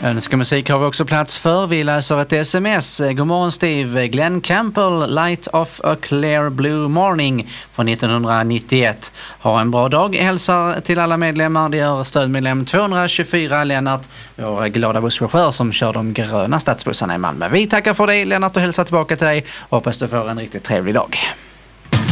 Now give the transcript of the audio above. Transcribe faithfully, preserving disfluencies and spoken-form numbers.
Önskemusik har vi också plats för. Vi läser ett sms. God morgon Steve. Glenn Campbell, Light of a Clear Blue Morning från nittonhundranittioett. Ha en bra dag. Hälsar till alla medlemmar. Det gör stödmedlem tvåhundratjugofyra Lennart, vår glada busschaufför som kör de gröna stadsbussarna i Malmö. Vi tackar för dig Lennart och hälsar tillbaka till dig. Hoppas du får en riktigt trevlig dag.